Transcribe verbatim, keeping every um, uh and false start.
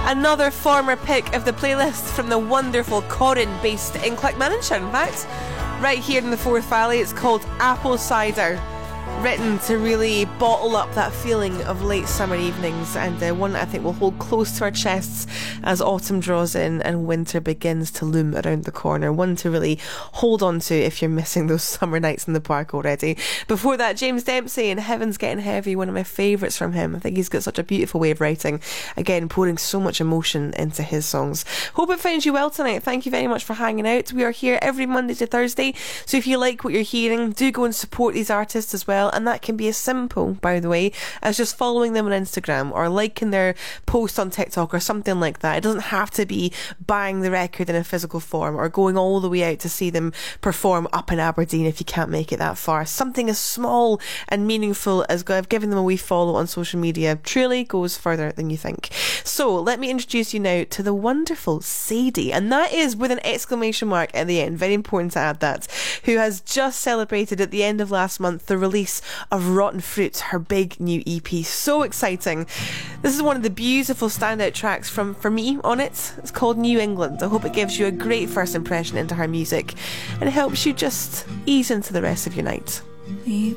Another former pick of the playlist from the wonderful Corin, based in Clackmannanshire, in fact, right here in the Forth Valley. It's called Apple Cider, written to really bottle up that feeling of late summer evenings, and uh, one that I think will hold close to our chests as autumn draws in and winter begins to loom around the corner. One to really hold on to if you're missing those summer nights in the park already. Before that, James Dempsey and Heaven's Getting Heavy, one of my favourites from him. I think he's got such a beautiful way of writing, again pouring so much emotion into his songs. Hope it finds you well tonight. Thank you very much for hanging out. We are here every Monday to Thursday, so if you like what you're hearing, do go and support these artists as well. And that can be as simple, by the way, as just following them on Instagram or liking their post on TikTok or something like that. It doesn't have to be buying the record in a physical form or going all the way out to see them perform up in Aberdeen if you can't make it that far. Something as small and meaningful as giving them a wee follow on social media truly goes further than you think. So let me introduce you now to the wonderful Sadie, and that is with an exclamation mark at the end, very important to add that, who has just celebrated at the end of last month the release of Rotten Fruit, her big new E P. So exciting. This is one of the beautiful standout tracks from for me on it. It's called New England. I hope it gives you a great first impression into her music and helps you just ease into the rest of your night. We